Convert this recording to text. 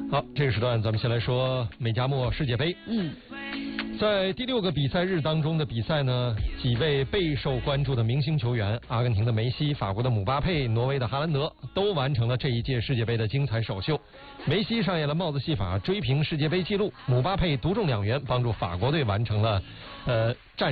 好，这个时段咱们先来说美加墨世界杯。在第6个比赛日当中的比赛呢，几位备受关注的明星球员，阿根廷的梅西、法国的姆巴佩、挪威的哈兰德，都完成了这一届世界杯的精彩首秀。梅西上演了帽子戏法，追平世界杯纪录；姆巴佩独中2元，帮助法国队完成了战